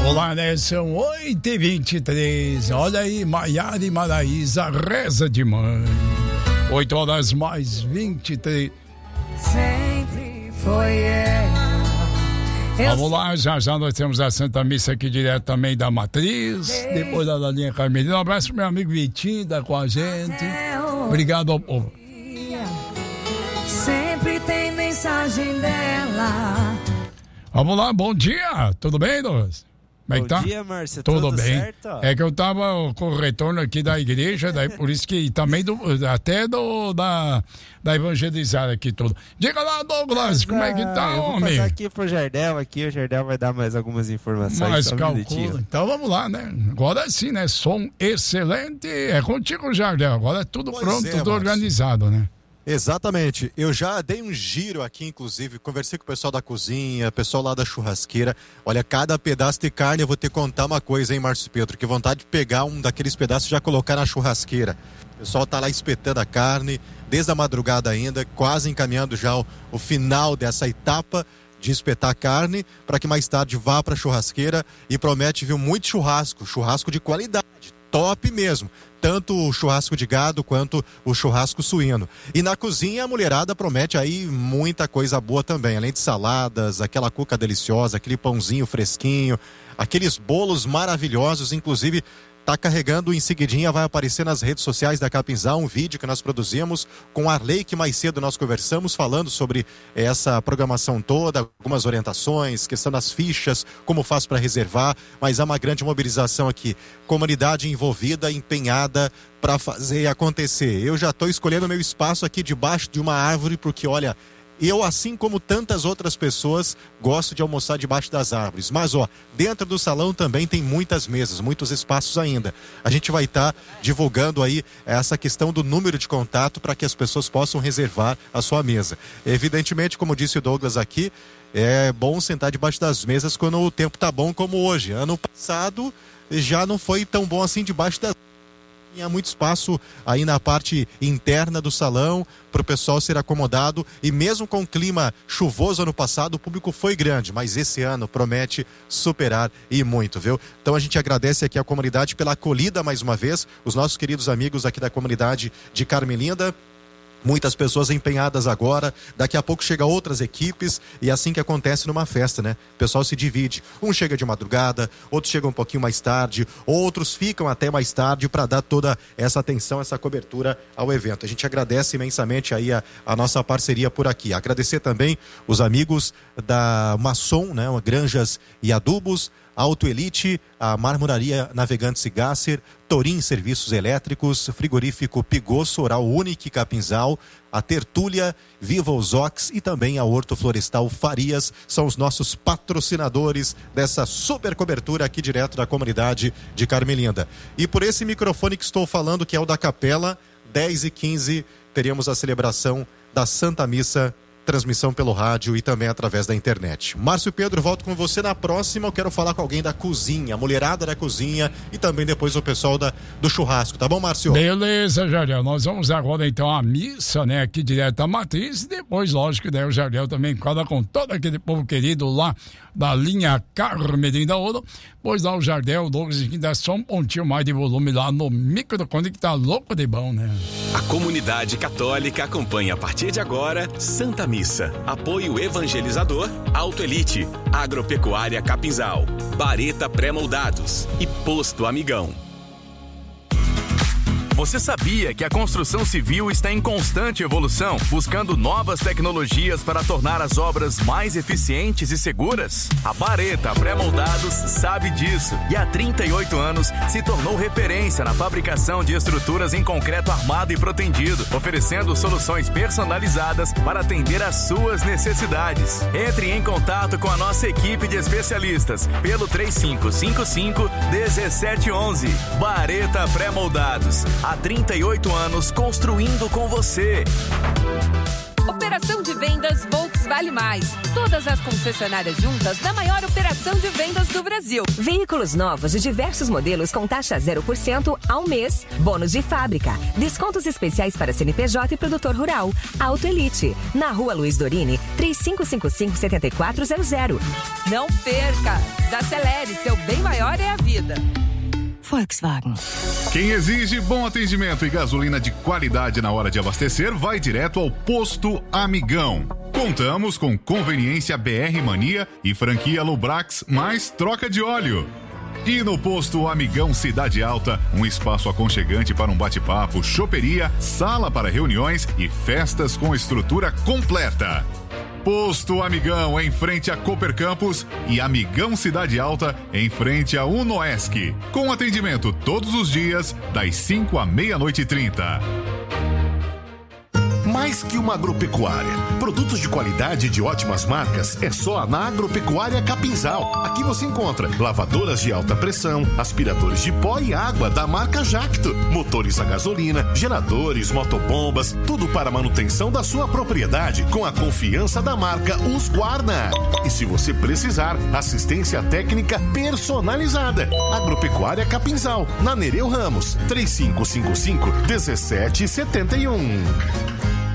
Vamos lá, né? São 8h23. Olha aí, Maiara e Maraísa, reza de mãe. 8h mais 23. Sempre foi ela. Vamos lá, já nós temos a Santa Missa aqui direto também da Matriz. Depois da linha Carmelina. Um abraço pro meu amigo Vitinho, tá com a gente. Obrigado ao povo. Sempre tem mensagem dela. Vamos lá, bom dia. Tudo bem, Douglas? Como é que tá? Bom dia, Márcio. Tudo bem? Certo? É que eu tava com o retorno aqui da igreja, daí por isso que também da evangelizada aqui tudo. Diga lá, Douglas, como é que tá, Vou homem? passar aqui pro Jardel, o Jardel vai dar mais algumas informações. Mas só calcula. Então vamos lá, né? Agora sim, né? Som excelente. É contigo, Jardel. Agora é tudo pronto, tudo Márcio. organizado, né? Exatamente. Eu já dei um giro aqui, inclusive, conversei com o pessoal da cozinha, pessoal lá da churrasqueira. Olha, cada pedaço de carne, eu vou ter que contar uma coisa, hein, Márcio Pedro? Que vontade de pegar um daqueles pedaços e já colocar na churrasqueira. O pessoal tá lá espetando a carne, desde a madrugada ainda, quase encaminhando já o final dessa etapa de espetar a carne, para que mais tarde vá para a churrasqueira e promete, viu, muito churrasco de qualidade. Top mesmo, tanto o churrasco de gado quanto o churrasco suíno. E na cozinha a mulherada promete aí muita coisa boa também, além de saladas, aquela cuca deliciosa, aquele pãozinho fresquinho, aqueles bolos maravilhosos, inclusive tá carregando em seguidinha, vai aparecer nas redes sociais da Capinzal um vídeo que nós produzimos com a Arley, que mais cedo nós conversamos, falando sobre essa programação toda, algumas orientações, questão das fichas, como faz para reservar, mas há uma grande mobilização aqui, comunidade envolvida, empenhada para fazer acontecer. Eu já estou escolhendo meu espaço aqui debaixo de uma árvore, porque olha, eu, assim como tantas outras pessoas, gosto de almoçar debaixo das árvores. Mas, ó, dentro do salão também tem muitas mesas, muitos espaços ainda. A gente vai estar divulgando aí essa questão do número de contato para que as pessoas possam reservar a sua mesa. Evidentemente, como disse o Douglas aqui, é bom sentar debaixo das mesas quando o tempo tá bom como hoje. Ano passado já não foi tão bom assim debaixo das. Tinha muito espaço aí na parte interna do salão para o pessoal ser acomodado, e mesmo com o clima chuvoso ano passado, o público foi grande, mas esse ano promete superar e muito, viu? Então a gente agradece aqui a comunidade pela acolhida mais uma vez, os nossos queridos amigos aqui da comunidade de Carmelinda. Muitas pessoas empenhadas agora, daqui a pouco chega outras equipes, e é assim que acontece numa festa, né? O pessoal se divide, um chega de madrugada, outros chegam um pouquinho mais tarde, outros ficam até mais tarde para dar toda essa atenção, essa cobertura ao evento. A gente agradece imensamente aí a nossa parceria por aqui. Agradecer também os amigos da Maçom, né? Granjas e Adubos, Auto Elite, a Marmoraria Navegantes e Gasser, Torim Serviços Elétricos, Frigorífico Pigosso, Oral Unique Capinzal, a Tertúlia, Viva os Ox e também a Horto Florestal Farias são os nossos patrocinadores dessa super cobertura aqui direto da comunidade de Carmelinda. E por esse microfone que estou falando, que é o da Capela, 10h15, teremos a celebração da Santa Missa, transmissão pelo rádio e também através da internet. Márcio Pedro, volto com você na próxima. Eu quero falar com alguém da cozinha, a mulherada da cozinha e também depois o pessoal do churrasco, tá bom, Márcio? Beleza, Jardel. Nós vamos agora então à missa, né, aqui direto da Matriz, e depois, lógico, né, o Jardel também fala com todo aquele povo querido lá da linha Carmelinda Ouro, pois lá o Jardel, o Douglas, que dá só um pontinho mais de volume lá no microfone, que tá louco de bom, né? A comunidade católica acompanha a partir de agora Santa Missa. Apoio evangelizador, Auto Elite, Agropecuária Capinzal, Bareta Pré-Moldados e Posto Amigão. Você sabia que a construção civil está em constante evolução, buscando novas tecnologias para tornar as obras mais eficientes e seguras? A Bareta Pré-Moldados sabe disso e há 38 anos se tornou referência na fabricação de estruturas em concreto armado e protendido, oferecendo soluções personalizadas para atender às suas necessidades. Entre em contato com a nossa equipe de especialistas pelo 3555-1711. Bareta Pré-Moldados. Há 38 anos construindo com você. Operação de vendas Volks Vale Mais. Todas as concessionárias juntas da maior operação de vendas do Brasil. Veículos novos de diversos modelos com taxa 0% ao mês. Bônus de fábrica. Descontos especiais para CNPJ e produtor rural. Auto Elite. Na Rua Luiz Dorini, 3555-7400. Não perca! Desacelere, seu bem maior é a vida. Volkswagen. Quem exige bom atendimento e gasolina de qualidade na hora de abastecer, vai direto ao Posto Amigão. Contamos com conveniência BR Mania e franquia Lubrax mais troca de óleo. E no Posto Amigão Cidade Alta, um espaço aconchegante para um bate-papo, choperia, sala para reuniões e festas com estrutura completa. Posto Amigão em frente a Cooper Campus e Amigão Cidade Alta em frente a Unoesc. Com atendimento todos os dias, das 5 à meia-noite e 30. Mais que uma agropecuária. Produtos de qualidade e de ótimas marcas é só na Agropecuária Capinzal. Aqui você encontra lavadoras de alta pressão, aspiradores de pó e água da marca Jacto, motores a gasolina, geradores, motobombas, tudo para a manutenção da sua propriedade com a confiança da marca Husqvarna. E se você precisar, assistência técnica personalizada. Agropecuária Capinzal, na Nereu Ramos, 3555-1771.